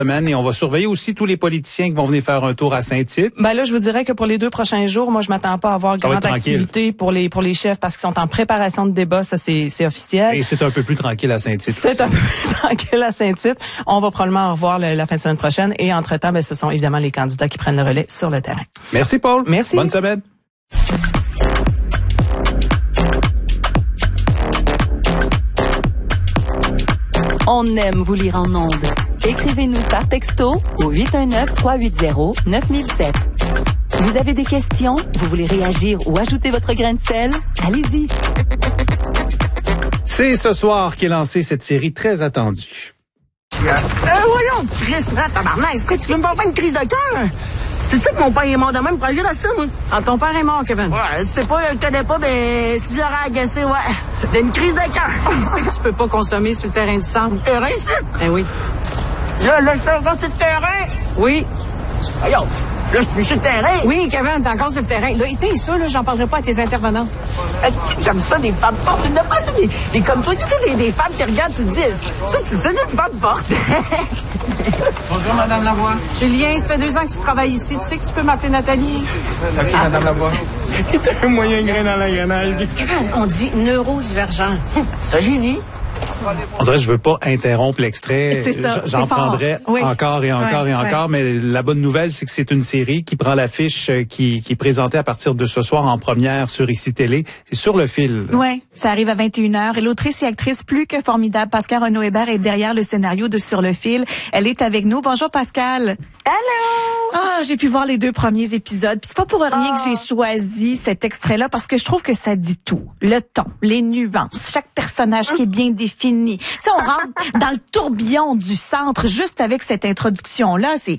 semaine et on va surveiller aussi tous les politiciens qui vont venir faire un tour à Saint-Tite. Ben là, je vous dirais que pour les 2 prochains jours, moi, je m'attends pas à avoir grande activité pour les chefs parce qu'ils sont en préparation de débat, ça c'est officiel. Et c'est un peu plus tranquille à Saint-Tite. C'est un peu plus tranquille à Saint-Tite. On va probablement en revoir la fin de semaine prochaine et entre-temps, ben ce sont évidemment les candidats qui prennent le relais sur le terrain. Merci Paul. Merci. Bonne semaine. On aime vous lire en ondes. Écrivez-nous par texto au 819-380-9007. Vous avez des questions? Vous voulez réagir ou ajouter votre grain de sel? Allez-y! C'est ce soir qu'est lancée cette série très attendue. Voyons, Chris, tabarnak, est-ce que tu veux me faire une crise de cœur? C'est ça que mon père est mort de même pour agir à ça, moi. Ah, ton père est mort, Kevin. Ouais, je sais pas, je le connais pas, mais si j'aurais agacé, ouais, d'une crise de cœur. Tu sais que tu peux pas consommer sur le terrain du centre. Terrain, ça? Ben oui. Là, je suis encore sur le terrain. Oui. Voyons, là, je suis sur le terrain. Oui, Kevin, t'es encore sur le terrain. Là, t'es ça, là, j'en parlerai pas à tes intervenants. J'aime ça, des femmes fortes. Tu n'as pas ça, des comme toi, tu sais, des femmes qui regardent, tu te dis, ça, c'est ça, une femme forte. Bonjour, Madame Lavoie. Julien, ça fait 2 ans que tu travailles ici. Tu sais que tu peux m'appeler Nathalie? OK, Madame Lavoie. T'as un moyen grain dans l'engrenage. On dit neurodivergent. Ça, j'ai dit. On dirait que je veux pas interrompre l'extrait. C'est ça, J'en c'est fort. prendrais Oui. encore et encore et encore, mais la bonne nouvelle, c'est que c'est une série qui prend l'affiche qui est présentée à partir de ce soir en première sur ICI Télé. C'est Sur le fil. Oui, ça arrive à 21h. Et l'autrice et actrice plus que formidable, Pascal Renaud-Hébert, est derrière le scénario de Sur le fil. Elle est avec nous. Bonjour Pascal. Allô! Ah, j'ai pu voir les 2 premiers épisodes. Puis c'est pas pour rien que j'ai choisi cet extrait-là parce que je trouve que ça dit tout. Le ton, les nuances, chaque personnage qui est bien défini. Tu sais, on rentre dans le tourbillon du centre juste avec cette introduction-là. C'est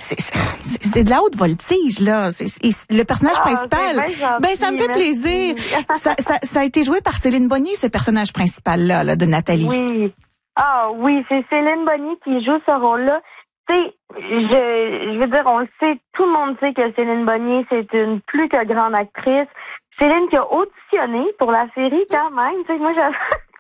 de la haute voltige, là. Le personnage principal. Ben, ça me fait plaisir. Ça a été joué par Céline Bonnier, ce personnage principal-là, là, de Nathalie. Oui. Ah oui, c'est Céline Bonnier qui joue ce rôle-là. Tu sais, je veux dire, on le sait, tout le monde sait que Céline Bonnier, c'est une plus que grande actrice. Céline qui a auditionné pour la série quand même. Tu sais, moi, j'avais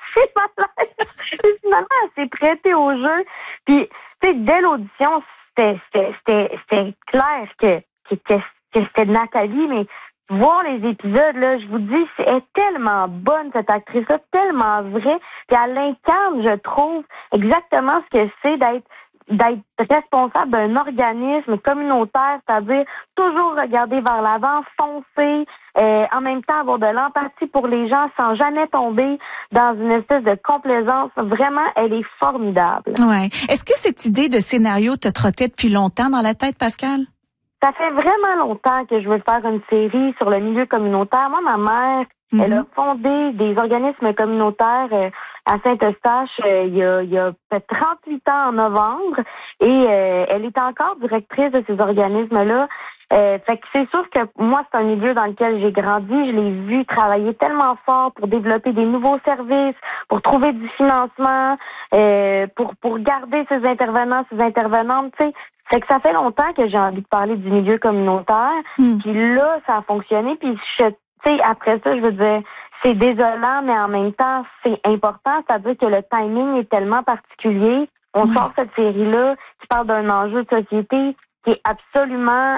finalement, elle s'est prêtée au jeu. Puis, tu sais, dès l'audition, c'était clair que c'était Nathalie, mais voir les épisodes, là, je vous dis, elle est tellement bonne, cette actrice-là, tellement vraie. Puis elle incarne, je trouve, exactement ce que c'est d'être responsable d'un organisme communautaire, c'est-à-dire toujours regarder vers l'avant, foncer, en même temps avoir de l'empathie pour les gens sans jamais tomber dans une espèce de complaisance. Vraiment, elle est formidable. Ouais. Est-ce que cette idée de scénario te trottait depuis longtemps dans la tête, Pascal? Ça fait vraiment longtemps que je veux faire une série sur le milieu communautaire. Moi, ma mère, elle a fondé des organismes communautaires à Saint-Eustache il y a 38 ans en novembre et elle est encore directrice de ces organismes-là. Fait que c'est sûr que moi, c'est un milieu dans lequel j'ai grandi. Je l'ai vu travailler tellement fort pour développer des nouveaux services, pour trouver du financement, pour garder ses intervenants, ses intervenantes, tu sais. Fait que ça fait longtemps que j'ai envie de parler du milieu communautaire. Puis là, ça a fonctionné. Puis tu sais, après ça, je veux dire, c'est désolant, mais en même temps, c'est important. C'est-à-dire que le timing est tellement particulier. On sort cette série-là qui parle d'un enjeu de société qui est absolument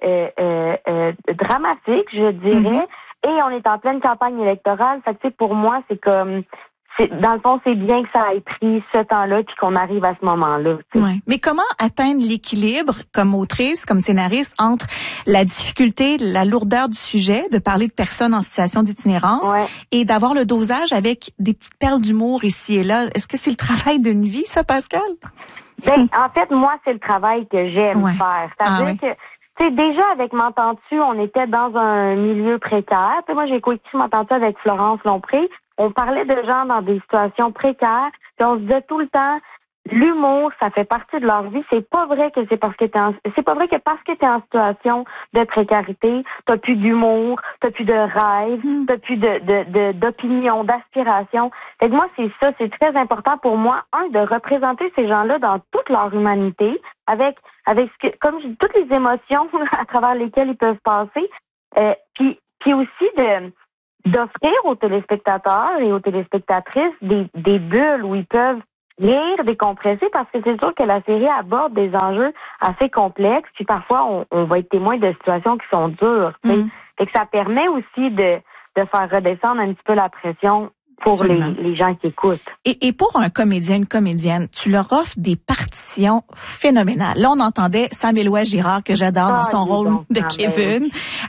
dramatique, je dirais. Et on est en pleine campagne électorale. Fait que tu sais, pour moi, c'est comme... Dans le fond, c'est bien que ça ait pris ce temps-là puis qu'on arrive à ce moment-là. Ouais. Mais comment atteindre l'équilibre comme autrice, comme scénariste, entre la difficulté, la lourdeur du sujet, de parler de personnes en situation d'itinérance et d'avoir le dosage avec des petites perles d'humour ici et là? Est-ce que c'est le travail d'une vie, ça, Pascal? Ben, en fait, moi, c'est le travail que j'aime faire. C'est-à-dire que tu sais, déjà, avec M'entends-tu, on était dans un milieu précaire. Tu sais, moi, j'ai coécrit M'entends-tu avec Florence Lompré. On parlait de gens dans des situations précaires. Puis on se disait tout le temps, l'humour, ça fait partie de leur vie. C'est pas vrai que c'est pas vrai que parce que t'es en situation de précarité, t'as plus d'humour, t'as plus de rêve, t'as plus d'opinion, d'aspiration. Fait que moi, c'est ça, c'est très important pour moi, de représenter ces gens-là dans toute leur humanité, avec comme je dis, toutes les émotions à travers lesquelles ils peuvent passer, puis aussi d'offrir aux téléspectateurs et aux téléspectatrices des bulles où ils peuvent rire, décompresser, parce que c'est sûr que la série aborde des enjeux assez complexes, puis parfois on va être témoin de situations qui sont dures. Fait que ça permet aussi de faire redescendre un petit peu la pression pour les gens qui écoutent. Et pour un comédien, une comédienne, tu leur offres des partitions phénoménales. Là, on entendait Samuel Girard, que j'adore dans son rôle de Kevin.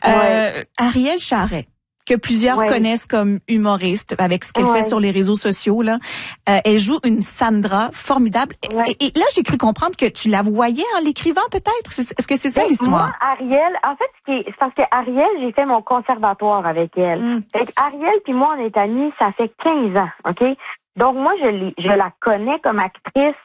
Ariel Charret, que plusieurs connaissent comme humoriste avec ce qu'elle fait sur les réseaux sociaux, là. Elle joue une Sandra formidable. Et là, j'ai cru comprendre que tu la voyais en l'écrivant, peut-être. Est-ce que c'est ça l'histoire? Moi, Ariel, en fait, c'est parce que Ariel, j'ai fait mon conservatoire avec elle. Fait que Ariel puis moi, on est amis, ça fait 15 ans, OK? Donc, moi, je la connais comme actrice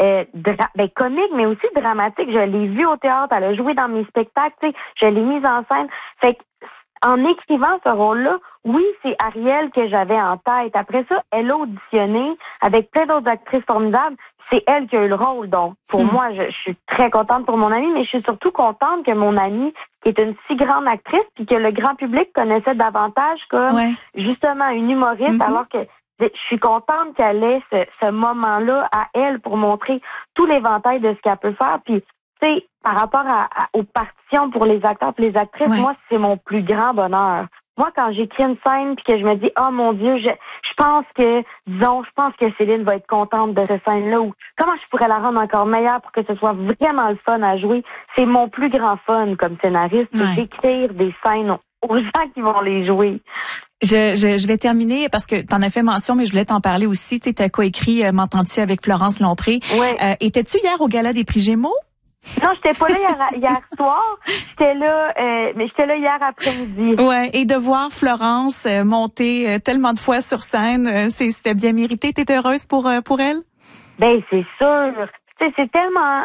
comique, mais aussi dramatique. Je l'ai vue au théâtre, elle a joué dans mes spectacles, tu sais, je l'ai mise en scène. Fait que, en écrivant ce rôle-là, oui, c'est Ariel que j'avais en tête. Après ça, elle a auditionné avec plein d'autres actrices formidables. C'est elle qui a eu le rôle. Donc, pour moi, je suis très contente pour mon amie, mais je suis surtout contente que mon amie, qui est une si grande actrice, puis que le grand public connaissait davantage comme justement une humoriste, alors que je suis contente qu'elle ait ce moment-là à elle pour montrer tout l'éventail de ce qu'elle peut faire. Puis, tu sais, par rapport aux partitions pour les acteurs et les actrices, moi, c'est mon plus grand bonheur. Moi, quand j'écris une scène puis que je me dis, oh mon Dieu, je pense que Céline va être contente de cette scène-là, ou comment je pourrais la rendre encore meilleure pour que ce soit vraiment le fun à jouer. C'est mon plus grand fun comme scénariste, c'est d'écrire des scènes aux gens qui vont les jouer. Je vais terminer parce que t'en as fait mention, mais je voulais t'en parler aussi. Tu as coécrit M'entends-tu avec Florence Lompré. Étais-tu hier au Gala des prix Gémeaux? Non, j'étais pas là hier soir. J'étais là hier après-midi. Ouais, et de voir Florence monter tellement de fois sur scène, c'était bien mérité. T'es heureuse pour elle? Ben c'est sûr. C'est tellement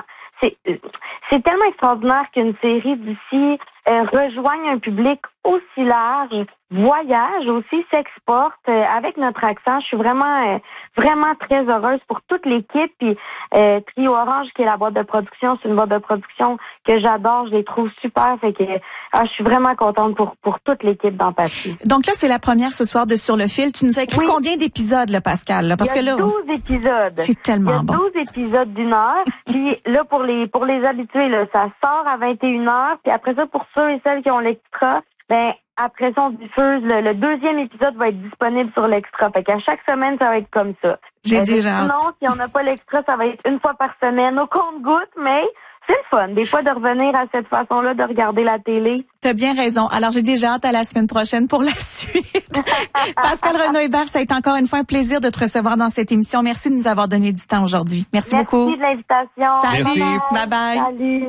extraordinaire qu'une série d'ici rejoigne un public aussi large, voyage aussi, s'exporte avec notre accent. Je suis vraiment très heureuse pour toute l'équipe. Puis Trio Orange, qui est la boîte de production, c'est une boîte de production que j'adore, je les trouve super. Fait que je suis vraiment contente pour toute l'équipe d'Empathie. Donc là, c'est la première ce soir de Sur le fil. Tu nous as écrit combien d'épisodes, là, Pascal? Là? Parce Il y a 12 épisodes. C'est tellement bon. Il y a 12 épisodes d'une heure. Puis là, pour les habitués, là, ça sort à 21h. Puis après ça, pour ceux et celles qui ont l'extra, après ça, on diffuse. Le deuxième épisode va être disponible sur l'extra. Fait qu'à chaque semaine, ça va être comme ça. J'ai déjà hâte. Sinon, si on n'a pas l'extra, ça va être une fois par semaine au compte-gouttes, mais c'est le fun, des fois, de revenir à cette façon-là, de regarder la télé. T'as bien raison. Alors, j'ai déjà hâte à la semaine prochaine pour la suite. Pascal Renaud-Hébert, ça a été encore une fois un plaisir de te recevoir dans cette émission. Merci de nous avoir donné du temps aujourd'hui. Merci beaucoup. Merci de l'invitation. Salut. Merci. Bye-bye. Salut.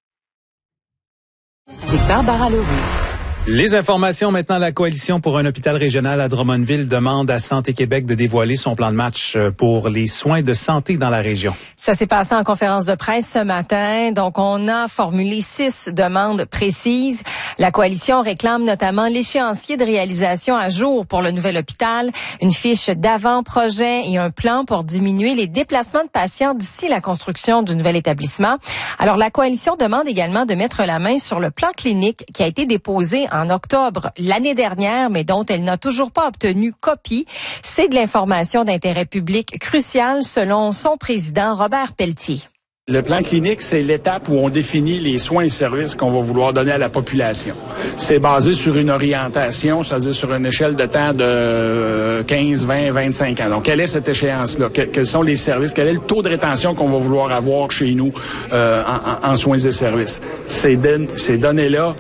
C'est Barbara Leroux. Les informations maintenant. La coalition pour un hôpital régional à Drummondville demande à Santé Québec de dévoiler son plan de match pour les soins de santé dans la région. Ça s'est passé en conférence de presse ce matin. Donc, on a formulé 6 demandes précises. La coalition réclame notamment l'échéancier de réalisation à jour pour le nouvel hôpital, une fiche d'avant-projet et un plan pour diminuer les déplacements de patients d'ici la construction du nouvel établissement. Alors, la coalition demande également de mettre la main sur le plan clinique qui a été déposé en octobre l'année dernière, mais dont elle n'a toujours pas obtenu copie. C'est de l'information d'intérêt public cruciale selon son président Robert Pelletier. Le plan clinique, c'est l'étape où on définit les soins et services qu'on va vouloir donner à la population. C'est basé sur une orientation, c'est-à-dire sur une échelle de temps de 15, 20, 25 ans. Donc, quelle est cette échéance-là? Quels sont les services? Quel est le taux de rétention qu'on va vouloir avoir chez nous en soins et services? Ces données-là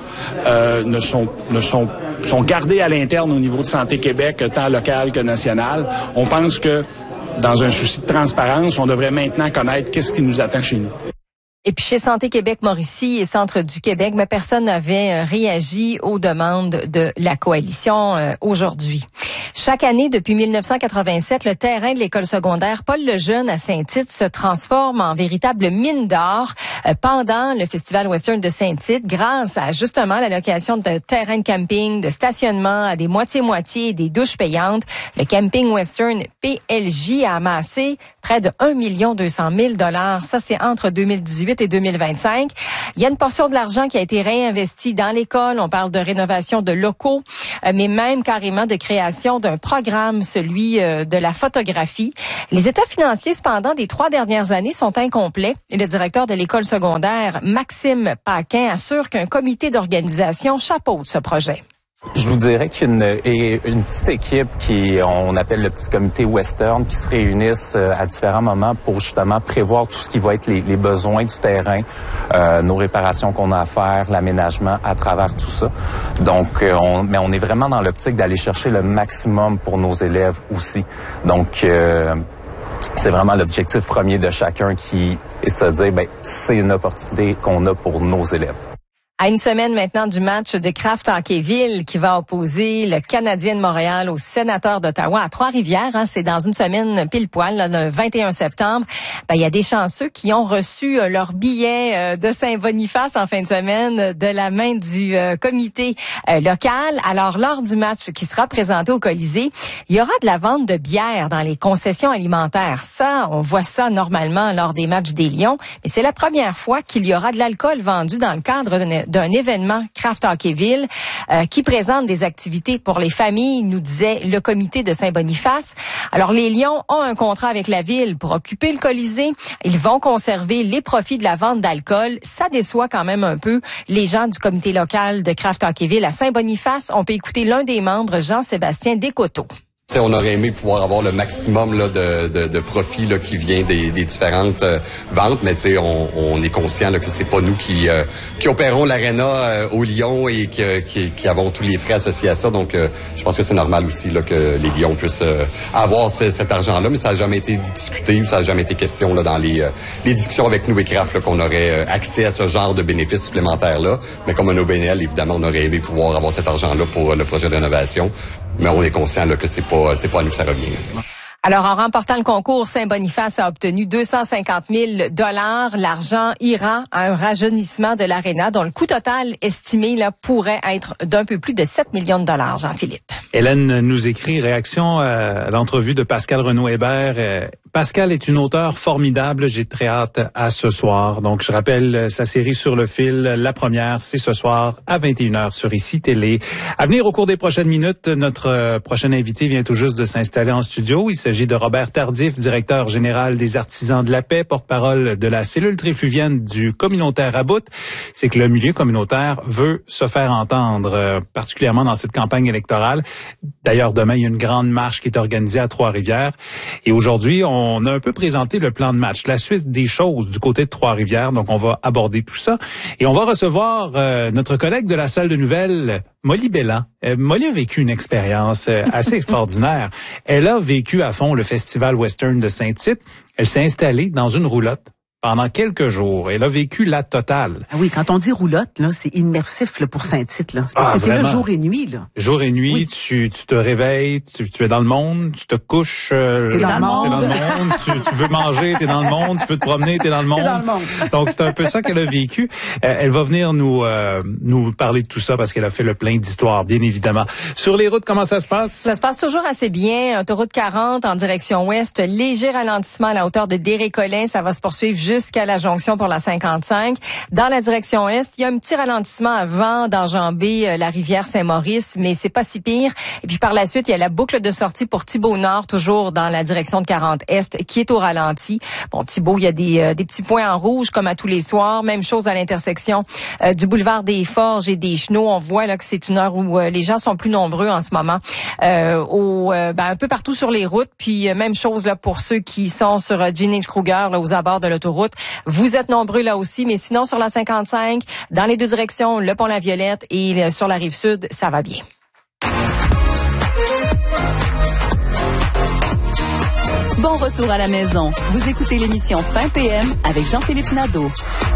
sont gardées à l'interne au niveau de Santé Québec, tant local que national. On pense que dans un souci de transparence, on devrait maintenant connaître qu'est-ce qui nous attend chez nous. Et puis chez Santé Québec Mauricie et Centre du Québec, mais personne n'avait réagi aux demandes de la coalition aujourd'hui. Chaque année, depuis 1987, le terrain de l'école secondaire Paul Lejeune à Saint-Tite se transforme en véritable mine d'or pendant le Festival Western de Saint-Tite, grâce à justement la location de terrains de camping, de stationnement à des moitié-moitié et des douches payantes. Le camping Western PLJ a amassé près de 1 200 000 $. Ça, c'est entre 2018 et 2025. Il y a une portion de l'argent qui a été réinvestie dans l'école. On parle de rénovation de locaux, mais même carrément de création d'un programme, celui de la photographie. Les états financiers, cependant, des 3 dernières années sont incomplets. Et le directeur de l'école secondaire, Maxime Paquin, assure qu'un comité d'organisation chapeaute ce projet. Je vous dirais qu'il y a une petite équipe on appelle le petit comité Western, qui se réunissent à différents moments pour justement prévoir tout ce qui va être les besoins du terrain, nos réparations qu'on a à faire, l'aménagement à travers tout ça. Donc, mais on est vraiment dans l'optique d'aller chercher le maximum pour nos élèves aussi. Donc, c'est vraiment l'objectif premier de chacun qui est de se dire, c'est une opportunité qu'on a pour nos élèves. À une semaine maintenant du match de Kraft Hockeyville qui va opposer le Canadien de Montréal aux Sénateurs d'Ottawa à Trois-Rivières, c'est dans une semaine pile poil, le 21 septembre. Il y a des chanceux qui ont reçu leur billet de Saint-Boniface en fin de semaine de la main du comité local. Alors, lors du match qui sera présenté au Colisée, il y aura de la vente de bière dans les concessions alimentaires. Ça, on voit ça normalement lors des matchs des Lions, mais c'est la première fois qu'il y aura de l'alcool vendu dans le cadre d'un événement Kraft Hockeyville qui présente des activités pour les familles, nous disait le comité de Saint-Boniface. Alors, les Lions ont un contrat avec la ville pour occuper le Colisée. Ils vont conserver les profits de la vente d'alcool. Ça déçoit quand même un peu les gens du comité local de Kraft Hockeyville à Saint-Boniface. On peut écouter l'un des membres, Jean-Sébastien Descoteaux. On aurait aimé pouvoir avoir le maximum là, de profit là, qui vient des différentes ventes, mais on est conscient là, que c'est pas nous qui opérons l'aréna au Lyon et qui avons tous les frais associés à ça. Donc, je pense que c'est normal aussi là, que les Lions puissent avoir cet argent-là, mais ça n'a jamais été discuté, ça n'a jamais été question là, dans les discussions avec nous et Kraft là, qu'on aurait accès à ce genre de bénéfices supplémentaires-là. Mais comme un OBNL, évidemment, on aurait aimé pouvoir avoir cet argent-là pour le projet de rénovation. Mais on est conscient là, que c'est pas à nous que ça revient. Alors, en remportant le concours, Saint-Boniface a obtenu 250 000 $. L'argent ira à un rajeunissement de l'aréna dont le coût total estimé là pourrait être d'un peu plus de 7 millions de $, Jean-Philippe. Hélène nous écrit, réaction à l'entrevue de Pascal Renaud-Hébert. Pascal est une auteure formidable. J'ai très hâte à ce soir. Donc, je rappelle sa série Sur le fil. La première, c'est ce soir à 21h sur ICI Télé. À venir au cours des prochaines minutes, notre prochain invité vient tout juste de s'installer en studio. Il s'agit de Robert Tardif, directeur général des Artisans de la paix, porte-parole de la cellule trifluvienne du communautaire à Bout. C'est que le milieu communautaire veut se faire entendre, particulièrement dans cette campagne électorale. D'ailleurs, demain, il y a une grande marche qui est organisée à Trois-Rivières. Et aujourd'hui, on a un peu présenté le plan de match, la suite des choses du côté de Trois-Rivières. Donc, on va aborder tout ça. Et on va recevoir notre collègue de la salle de nouvelles, Molly Belland. Molly a vécu une expérience assez extraordinaire. Elle a vécu à fond le Festival Western de Saint-Tite. Elle s'est installée dans une roulotte pendant quelques jours. Elle a vécu la totale. Ah oui, quand on dit roulotte, là, c'est immersif là, pour Saint-Tite. Là. Parce que t'es là jour et nuit. Là. Jour et nuit, oui. tu te réveilles, tu es dans le monde, tu te couches. T'es dans le monde. Tu veux manger, t'es dans le monde. Tu veux te promener, t'es dans le monde. T'es dans le monde. Donc, c'est un peu ça qu'elle a vécu. Elle va venir nous parler de tout ça parce qu'elle a fait le plein d'histoires, bien évidemment. Sur les routes, comment ça se passe? Ça se passe toujours assez bien. Autoroute 40 en direction ouest. Léger ralentissement à la hauteur de Desrécollets. Ça va se poursuivre jusqu'à la jonction pour la 55. Dans la direction est, il y a un petit ralentissement avant d'enjamber la rivière Saint-Maurice, mais c'est pas si pire. Et puis par la suite, il y a la boucle de sortie pour Thibault-Nord, toujours dans la direction de 40-Est, qui est au ralenti. Bon, Thibault, il y a des petits points en rouge, comme à tous les soirs. Même chose à l'intersection du boulevard des Forges et des Chenaux. On voit là que c'est une heure où les gens sont plus nombreux en ce moment, un peu partout sur les routes. Puis même chose là pour ceux qui sont sur Jennings-Kruger, là, aux abords de l'autoroute. Vous êtes nombreux là aussi, mais sinon sur la 55, dans les deux directions, le pont La Violette et sur la rive sud, ça va bien. Bon retour à la maison. Vous écoutez l'émission Fin PM avec Jean-Philippe Nadeau.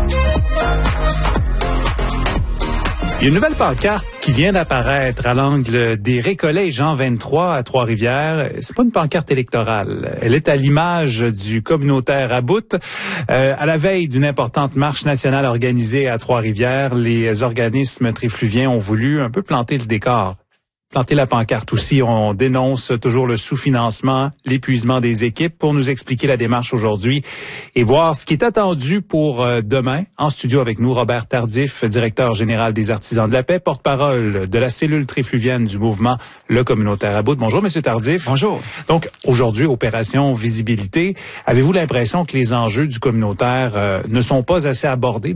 Il y a une nouvelle pancarte qui vient d'apparaître à l'angle des Récollets et Jean 23 à Trois-Rivières. C'est pas une pancarte électorale. Elle est à l'image du communautaire à Bout. À la veille d'une importante marche nationale organisée à Trois-Rivières, les organismes trifluviens ont voulu un peu planter le décor. planté la pancarte aussi. On dénonce toujours le sous-financement, l'épuisement des équipes. Pour nous expliquer la démarche aujourd'hui et voir ce qui est attendu pour demain, en studio avec nous, Robert Tardif, directeur général des Artisans de la paix, porte-parole de la cellule trifluvienne du mouvement Le Communautaire à Bout. Bonjour, Monsieur Tardif. Bonjour. Donc, aujourd'hui, opération visibilité. Avez-vous l'impression que les enjeux du communautaire ne sont pas assez abordés